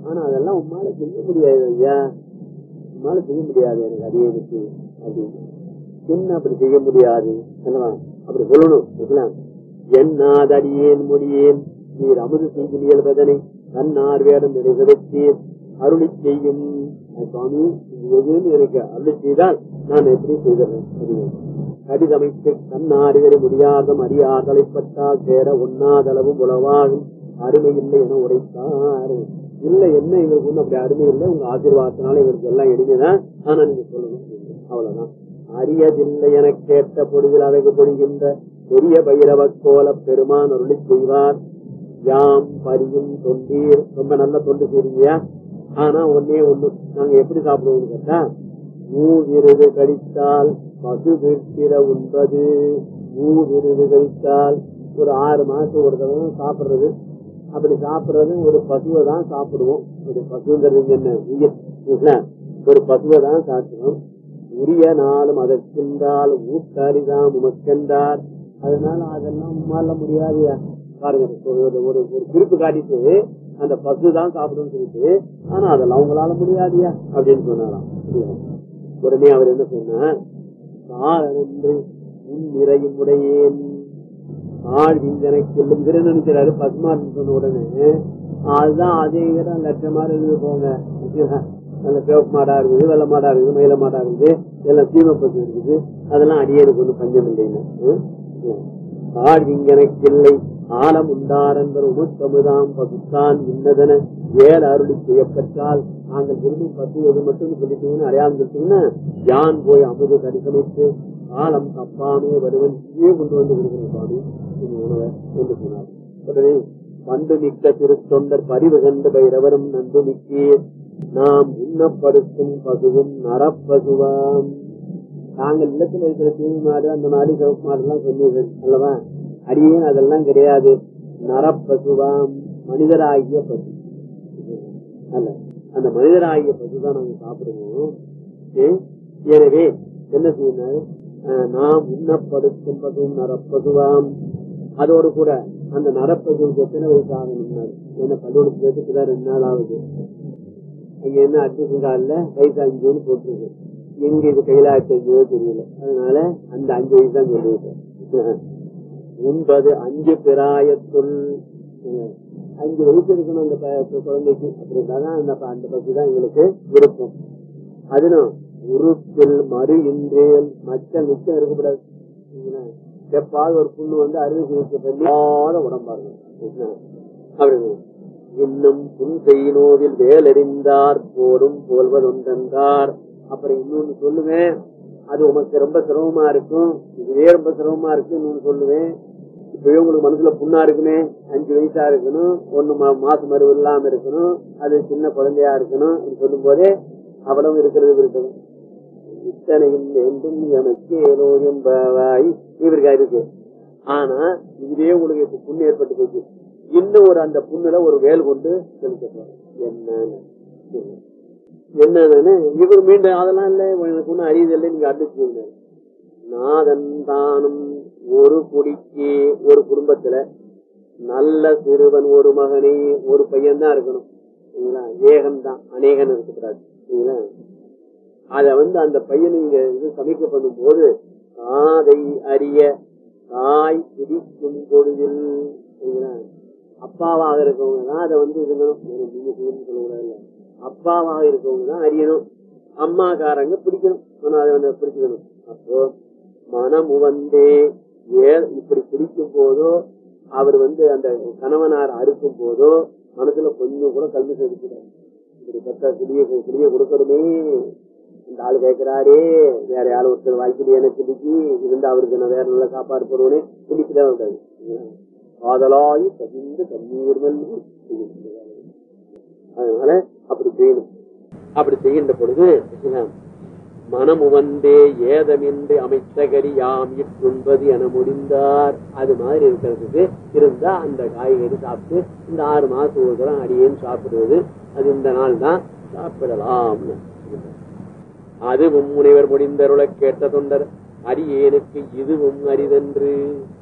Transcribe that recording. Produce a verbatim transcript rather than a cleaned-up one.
ஆனா அதெல்லாம் உம்மால செய்ய முடியாது ஐயா, உம்மால செய்ய முடியாது எனக்கு அதே இருக்கு அப்படின்னு. என்ன அப்படி செய்ய முடியாது அப்படி சொல்லணும். என்னாதடியேன் மொழியேன் நீர் அமுது செய்து இயல்பதனை தன்னார் வேடம் நிறைவேற்றேன் அருளி செய்யும் சுவாமி எதுன்னு எனக்கு அருளி செய்தால் நான் எப்படி செய்தேன். கடிதமைத்து தன்னாரிவரை முடியாதம் அறியார் தலைப்பட்டால் சேர ஒன்னாதளவும் உளவாகும் அருமை இல்லை என உரைத்தார். இல்லை என்ன எங்களுக்கு ஒண்ணு அப்படி அருமை இல்லை, உங்க ஆசீர்வாதத்தினால எங்களுக்கு எல்லாம் எளிமைதான், ஆனா நீங்க சொல்லணும் அவ்வளவுதான். அரியதில்லை என கேட்ட பொழுதில் அழகு பொழிகின்ற பெரிய பைரவ கோல பெருமான் அருளி செய்வார். யாம் பரியும் தொண்டீர் ரொம்ப நல்ல தொண்டு செய்றீங்க. ஆனா ஒன்னே ஒண்ணு நாங்க எப்படி சாப்பிடுவோம்னு கேட்டா, மூ விருது கழித்தால் பசு வீழ்த்திட உண்பது. மூ விருது கழித்தால் ஒரு ஆறு மாசம் ஒரு தடவை சாப்பிடுறது. அப்படி சாப்பிடுறது ஒரு பசுவை தான் சாப்பிடுவோம். ஒரு பசுங்கிறது என்ன உயிர், ஒரு பசுவை தான் சாப்பிடுவோம். உரிய நாளும் அதற்கென்றால் ஊட்டறிதான் உமக்கென்றார். அதனால அதெல்லாம் உம்மால முடியாது பாருங்க. ஒரு ஒரு குறிப்பு காட்டிட்டு அந்த பசு தான் சாப்பிடும் சொல்லிட்டு, ஆனா அதெல்லாம் உங்களால முடியாதியா அப்படின்னு சொன்னாராம். உடனே அவர் என்ன சொன்னார், காலன்று உன் நிறையும் உடையேன் ஆள் விஞ்சனைக்கு இவர் என்ன நினைக்கிறாரு பசுமாட்டு சொன்ன உடனே அதுதான் அதே லட்சமா இருக்குது போங்க, நல்ல சிவப்பு மாடா இருக்குது, வெள்ள மாடா இருக்குது, மயில மாடா இருக்குது, எல்லாம் சீம பசு இருக்குது, அதெல்லாம் அடியேனுக்கு ஒண்ணு பஞ்சம் இல்லைன்னு. ஆள் விஞ்சனைக்கு இல்லை ஆலம் உண்டார் என்பர் உமுத்தமுதாம் பசுத்தான் இன்னதன ஏழ அருளி செய்யப்பட்டால் நாங்கள் விரும்பி பசு எது மட்டும் சொல்லிட்டீங்கன்னு அடையாளம் சொல்லிட்டீங்கன்னா யான் போய் அமுது கடிசமைத்து காலம் தப்பாமே வருவன் இங்கே கொண்டு வந்து கொடுக்கிற சுவாமி உணவை என்று சொன்னார். உடனே பண்டு மிக்க திருத்தொண்டர் பரிவு கண்டு பைரவரும் நன்று மிக்கீர் நாம் உண்ணப்படுத்தும் பசுவும் நரப்பசுவாம். நாங்கள் இல்லத்தில் இருக்கிற தீவி மாடு அந்த மாதிரி சிவப்பு மாடு எல்லாம் சொன்னீர்கள் அல்லவா, அடியேன் அதெல்லாம் கிடையாது, நரப்பசுவாம் மனிதராகிய பசு அல்ல, அந்த மனிதராகிய பசுதான் நாங்க சாப்பிடுவோம். எனவே என்ன செய்யணும், நாம் உண்ணப்படுத்தும் பசுவும் நரப்பசுவாம். அதோடு கூட அந்த நரப்பசுவுக்கு எத்தனை வயசு ஆகணும், என்ன பல்லூருக்கு சேர்த்துக்குதான் ரெண்டு நாள் ஆகுது. அங்க என்ன அட்மிஷன் வயசு அஞ்சுன்னு போட்டிருக்கு, எங்க இது கையிலாச்சு அஞ்சோ தெரியல, அதனால அந்த அஞ்சு வயசு தான் சொல்லியிருக்கேன். உண்பது அஞ்சு பிராயத்துள் அஞ்சு வயசு இருக்கணும் அந்த குழந்தைக்கு, அப்படின்றாதான் அந்த அந்த பசு தான் எங்களுக்கு விருப்பம். அதுனும் உறுப்பில் மறு இன்றேல் மச்சம் மிச்சம் இருக்கக்கூடாது. எப்பாவது ஒரு புண்ணு வந்து அறுவை சிகிச்சை பண்ணாத உடம்பாருங்க அப்படி. இன்னும் புன் செய்யினோவில் வேலறிந்தார் போடும் போல்வதொன்றார். அப்புறம் இன்னொன்னு சொல்லுவேன், அது உமக்கு ரொம்ப சிரமமா இருக்கும், இதுவே ரொம்ப சிரமமா இருக்கு இன்னொன்னு சொல்லுவேன். இப்பவே உங்களுக்கு மனசுல புண்ணா இருக்குமே, அஞ்சு வயசா இருக்கணும், ஒண்ணு மாசம் மருவு இல்லாம இருக்கணும், அது சின்ன குழந்தையா இருக்கணும், சொல்லும் போதே அவ்வளவு இருக்கிறது இருக்கணும். இத்தனையும் என்றும் எனக்கு ஏனோ என்பவாய் இவருக்கா இருக்கு. ஆனா இதுவே உங்களுக்கு இப்ப புண்ணு ஏற்பட்டு போச்சு, இன்னும் ஒரு அந்த புண்ணுல ஒரு வேல் கொண்டு செலுத்த என்னன்னு என்னன்னு இவர் மீண்டும் அதெல்லாம் இல்ல எனக்கு ஒண்ணு அறியதில்லை, நீங்க அடிச்சு நாதன் தானும் ஒரு குடிக்கு ஒரு குடும்பத்துல நல்ல சிறுவன் ஒரு மகனே ஒரு பையன் தான் இருக்கணும், ஏகன் தான் அநேகன் இருக்கக்கூடாது. அத வந்து அந்த பையனை இங்க இது சமைக்க பண்ணும் போது காதை அறிய தாய் பிடிக்கும் பொழுதில் அப்பாவாக இருக்கவங்க தான் அதை வந்து இருக்கணும், சொல்லக்கூடாது, அப்பாவாக இருக்கவங்க தான் அறியணும், அம்மாக்காரங்க பிடிக்கணும், அதை வந்து பிடிக்கணும். அப்போ மனம் உவந்தே ஏ இப்படி பிடிக்கும் போதோ அவர் வந்து அந்த கணவனார் அறுக்கும் போதோ மனசுல கொஞ்சம் கூட கல்வி செலுத்திடாரு. இப்படி பக்க கிளிய கிளிய கொடுக்கணுமே, இந்த ஆளு கேட்கிறாரே வேற யாரும் ஒருத்தர் வாய்க்கிலேயே எனக்கு பிடிக்கி இருந்தா அவருக்கு நான் வேற நல்ல சாப்பாடு போடுவோனே பிடிக்கதான் இருக்காது. காதலாயி கசிந்து கண்ணீர் மல்வி. அதனால அப்படி செய்யணும். அப்படி செய்கின்ற பொழுது மனமு வந்தே ஏதமின்றி அமைச்சகரி யாம் இட்டுண்பது என முடிந்தார். அது மாதிரி இருக்கிறதுக்கு இருந்தா அந்த காய்கறி சாப்பிட்டு இந்த ஆறு மாசம் ஒரு தரம் அடியேன்னு சாப்பிடுவது, அது இந்த நாள் தான் சாப்பிடலாம். அதுவும் முனைவர் முடிந்தருளை கேட்ட தொண்டர் அடியேனுக்கு இதுவும் அரிதென்று